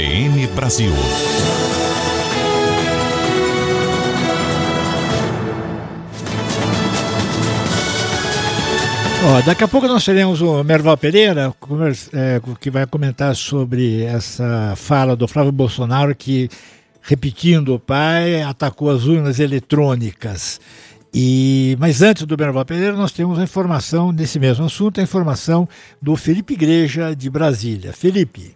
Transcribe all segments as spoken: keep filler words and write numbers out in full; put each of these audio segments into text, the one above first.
C N Brasil. Ó, daqui a pouco nós teremos o Merval Pereira, é, que vai comentar sobre essa fala do Flávio Bolsonaro, que, repetindo o pai, atacou as urnas eletrônicas. E, mas antes do Merval Pereira, nós temos a informação nesse mesmo assunto, a informação do Felipe Igreja, de Brasília. Felipe.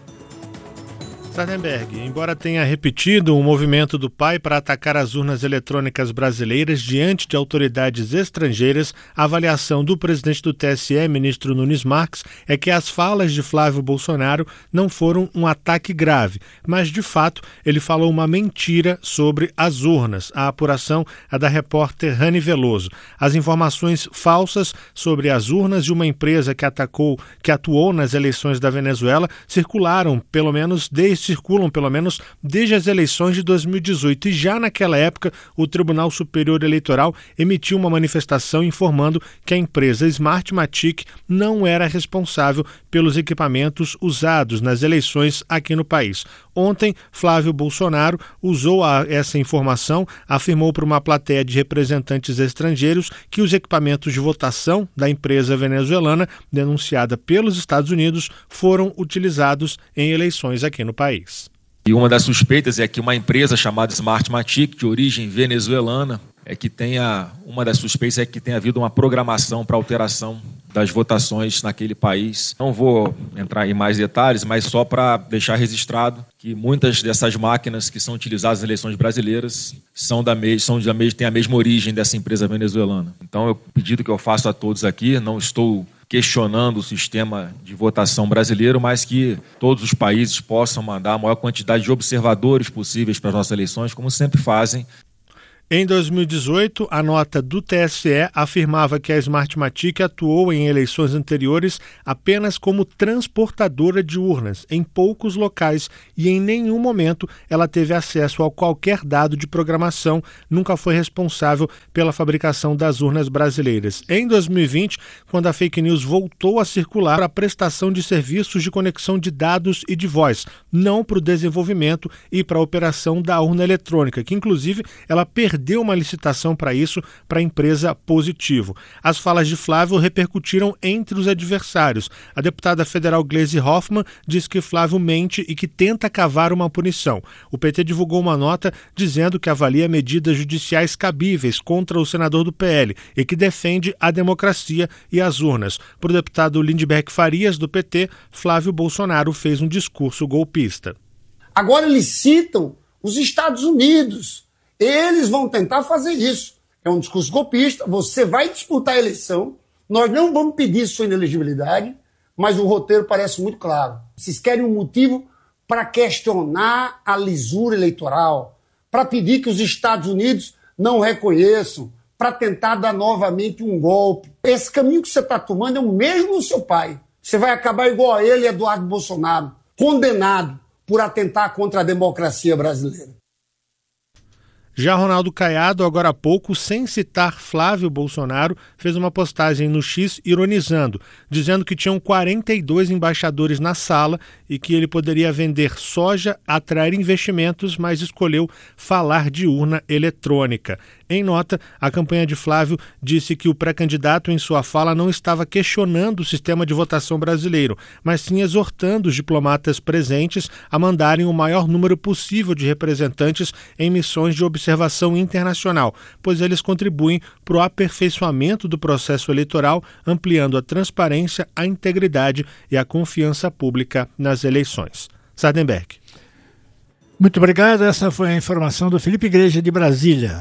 Sardenberg, embora tenha repetido o movimento do pai para atacar as urnas eletrônicas brasileiras diante de autoridades estrangeiras, a avaliação do presidente do T S E, ministro Nunes Marques, é que as falas de Flávio Bolsonaro não foram um ataque grave, mas, de fato, ele falou uma mentira sobre as urnas. A apuração é da repórter Rani Veloso. As informações falsas sobre as urnas de uma empresa que atacou, que atuou nas eleições da Venezuela circularam, pelo menos desde circulam pelo menos desde as eleições de dois mil e dezoito, e já naquela época o Tribunal Superior Eleitoral emitiu uma manifestação informando que a empresa Smartmatic não era responsável pelos equipamentos usados nas eleições aqui no país. Ontem, Flávio Bolsonaro usou a, essa informação, afirmou para uma plateia de representantes estrangeiros que os equipamentos de votação da empresa venezuelana, denunciada pelos Estados Unidos, foram utilizados em eleições aqui no país. E uma das suspeitas é que uma empresa chamada Smartmatic, de origem venezuelana, é que tenha, uma das suspeitas é que tenha havido uma programação para alteração das votações naquele país. Não vou entrar em mais detalhes, mas só para deixar registrado que muitas dessas máquinas que são utilizadas nas eleições brasileiras são da me- são da me- têm a mesma origem dessa empresa venezuelana. Então, o pedido que eu faço a todos aqui, não estou questionando o sistema de votação brasileiro, mas que todos os países possam mandar a maior quantidade de observadores possíveis para as nossas eleições, como sempre fazem. Em dois mil e dezoito, a nota do T S E afirmava que a Smartmatic atuou em eleições anteriores apenas como transportadora de urnas, em poucos locais, e em nenhum momento ela teve acesso a qualquer dado de programação, nunca foi responsável pela fabricação das urnas brasileiras. Em dois mil e vinte, quando a fake news voltou a circular para a prestação de serviços de conexão de dados e de voz, não para o desenvolvimento e para a operação da urna eletrônica, que inclusive ela perdeu deu uma licitação para isso para a empresa Positivo. As falas de Flávio repercutiram entre os adversários. A deputada federal Gleisi Hoffmann diz que Flávio mente e que tenta cavar uma punição. O P T divulgou uma nota dizendo que avalia medidas judiciais cabíveis contra o senador do P L e que defende a democracia e as urnas. Para o deputado Lindbergh Farias, do P T, Flávio Bolsonaro fez um discurso golpista. Agora eles citam os Estados Unidos. Eles vão tentar fazer isso. É um discurso golpista, você vai disputar a eleição, nós não vamos pedir sua inelegibilidade, mas o roteiro parece muito claro. Vocês querem um motivo para questionar a lisura eleitoral, para pedir que os Estados Unidos não reconheçam, para tentar dar novamente um golpe. Esse caminho que você está tomando é o mesmo do seu pai. Você vai acabar igual a ele, Eduardo Bolsonaro, condenado por atentar contra a democracia brasileira. Já Ronaldo Caiado, agora há pouco, sem citar Flávio Bolsonaro, fez uma postagem no X ironizando, dizendo que tinham quarenta e dois embaixadores na sala e que ele poderia vender soja, atrair investimentos, mas escolheu falar de urna eletrônica. Em nota, a campanha de Flávio disse que o pré-candidato em sua fala não estava questionando o sistema de votação brasileiro, mas sim exortando os diplomatas presentes a mandarem o maior número possível de representantes em missões de observação internacional, pois eles contribuem para o aperfeiçoamento do processo eleitoral, ampliando a transparência, a integridade e a confiança pública nas eleições. Sardenberg. Muito obrigado. Essa foi a informação do Felipe Igreja, de Brasília.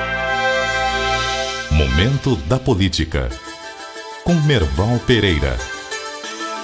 Momento da Política, com Merval Pereira.